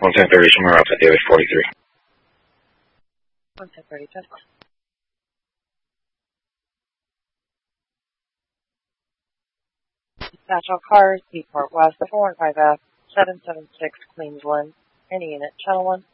11030, somewhere outside David 43. 11030, 10. Dispatch all cars, Seaport West, 415F, 776 Queensland. Any unit, Channel 1.